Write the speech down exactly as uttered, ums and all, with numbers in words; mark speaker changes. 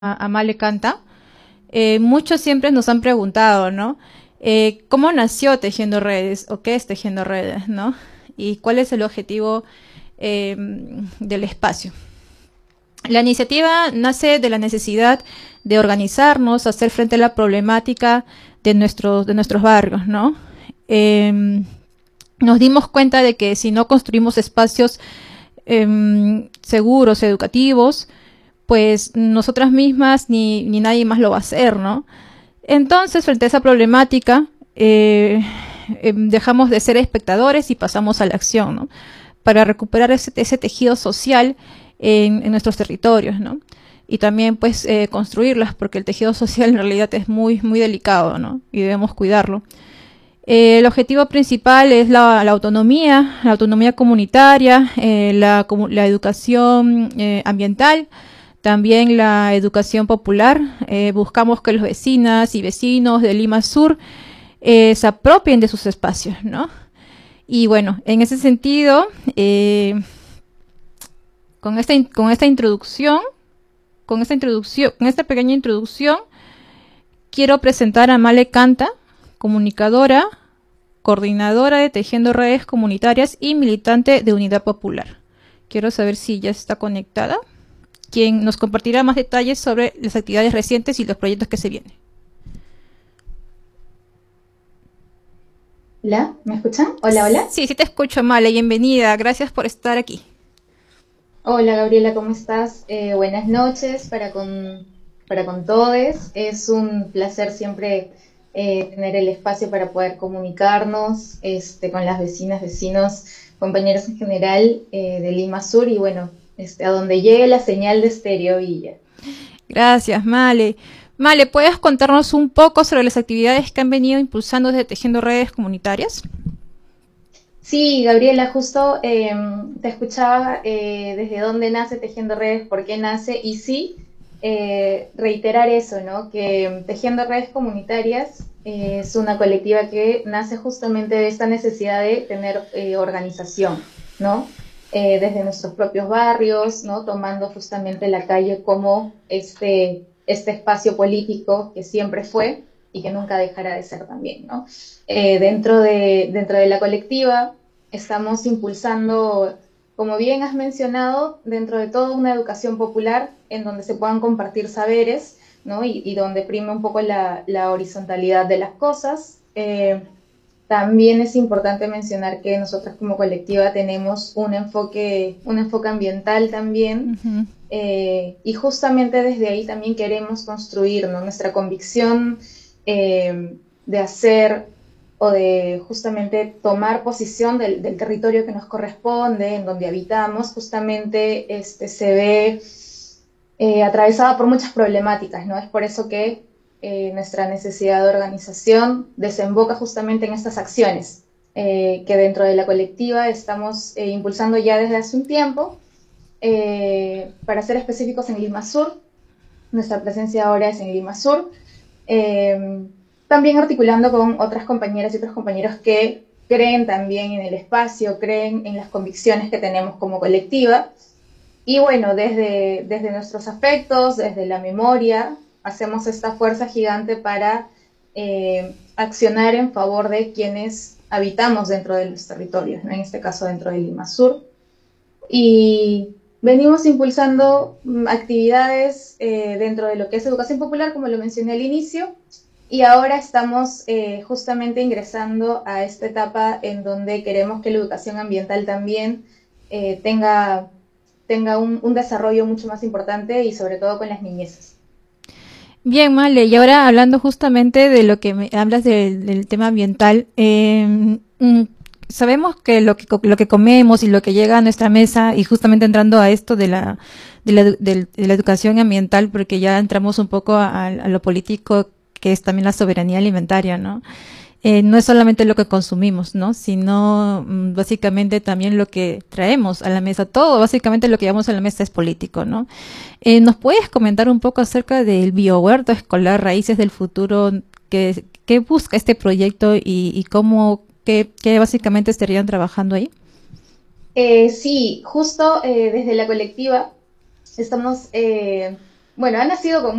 Speaker 1: a Male Canta, eh, muchos siempre nos han preguntado, ¿no? Eh, ¿Cómo nació Tejiendo Redes o qué es Tejiendo Redes, ¿no? Y cuál es el objetivo eh, del espacio. La iniciativa nace de la necesidad de organizarnos, hacer frente a la problemática de nuestros, de nuestros barrios, ¿no? Eh, nos dimos cuenta de que si no construimos espacios eh, seguros, educativos, pues nosotras mismas ni, ni nadie más lo va a hacer, ¿no? Entonces, frente a esa problemática, eh, eh, dejamos de ser espectadores y pasamos a la acción, ¿no? Para recuperar ese, ese tejido social en, en nuestros territorios, ¿no? Y también, pues, eh, construirlas, porque el tejido social en realidad es muy, muy delicado, ¿no? Y debemos cuidarlo. Eh, el objetivo principal es la, la autonomía, la autonomía comunitaria, eh, la, la educación eh, ambiental, también la educación popular. Eh, buscamos que los vecinas y vecinos de Lima Sur eh, se apropien de sus espacios, ¿no? Y bueno, en ese sentido, eh, con, esta, con esta introducción, con esta introducción, con esta pequeña introducción, quiero presentar a Male Canta, comunicadora, coordinadora de Tejiendo Redes Comunitarias y militante de Unidad Popular. Quiero saber si ya está conectada, quien nos compartirá más detalles sobre las actividades recientes y los proyectos que se vienen.
Speaker 2: Hola, ¿me escuchan? Hola, hola.
Speaker 1: Sí, sí te escucho, Male, bienvenida, gracias por estar aquí.
Speaker 2: Hola, Gabriela, ¿cómo estás? Eh, buenas noches para con, para con todos. Es un placer siempre eh, tener el espacio para poder comunicarnos este, con las vecinas, vecinos, compañeros en general eh, de Lima Sur y bueno, este, a donde llegue la señal de Estéreo Villa.
Speaker 1: Gracias, Male. Male, ¿puedes contarnos un poco sobre las actividades que han venido impulsando desde Tejiendo Redes Comunitarias?
Speaker 2: Sí, Gabriela, justo eh, te escuchaba eh, desde dónde nace Tejiendo Redes, por qué nace, y sí, eh, reiterar eso, ¿no? Que Tejiendo Redes Comunitarias eh, es una colectiva que nace justamente de esta necesidad de tener eh, organización, ¿no? Eh, desde nuestros propios barrios, ¿no? Tomando justamente la calle como este, este espacio político que siempre fue y que nunca dejará de ser también, ¿no? Eh, dentro de, dentro de la colectiva estamos impulsando, como bien has mencionado, dentro de toda una educación popular en donde se puedan compartir saberes, ¿no? y, y donde prime un poco la, la horizontalidad de las cosas. Eh, también es importante mencionar que nosotras como colectiva tenemos un enfoque, un enfoque ambiental también,
Speaker 1: Uh-huh.
Speaker 2: eh, y justamente desde ahí también queremos construir, ¿no? Nuestra convicción eh, de hacer o de justamente tomar posición del, del territorio que nos corresponde, en donde habitamos, justamente este, se ve eh, atravesada por muchas problemáticas, ¿no? Es por eso que eh, nuestra necesidad de organización desemboca justamente en estas acciones eh, que dentro de la colectiva estamos eh, impulsando ya desde hace un tiempo. Eh, para ser específicos, en Lima Sur, nuestra presencia ahora es en Lima Sur, eh, también articulando con otras compañeras y otros compañeros que creen también en el espacio, creen en las convicciones que tenemos como colectiva. Y bueno, desde, desde nuestros afectos, desde la memoria, hacemos esta fuerza gigante para eh, accionar en favor de quienes habitamos dentro de los territorios, ¿no? En este caso dentro de Lima Sur. Y venimos impulsando mm, actividades eh, dentro de lo que es educación popular, como lo mencioné al inicio, y ahora estamos eh, justamente ingresando a esta etapa en donde queremos que la educación ambiental también eh, tenga, tenga un, un desarrollo mucho más importante y sobre todo con las niñezas.
Speaker 1: Bien, Male, y ahora hablando justamente de lo que me hablas del, del tema ambiental, eh, mm, sabemos que lo que co- lo que comemos y lo que llega a nuestra mesa, y justamente entrando a esto de la de la, edu- del- de la educación ambiental, porque ya entramos un poco a, a lo político, que es también la soberanía alimentaria, ¿no? Eh, no es solamente lo que consumimos, ¿no? Sino mm, básicamente también lo que traemos a la mesa. Todo, básicamente lo que llevamos a la mesa es político, ¿no? Eh, ¿nos puedes comentar un poco acerca del biohuerto escolar Raíces del Futuro? ¿Qué, qué busca este proyecto y, y cómo, qué, qué básicamente estarían trabajando ahí?
Speaker 2: Eh, sí, justo eh, desde la colectiva estamos eh, Bueno, ha nacido con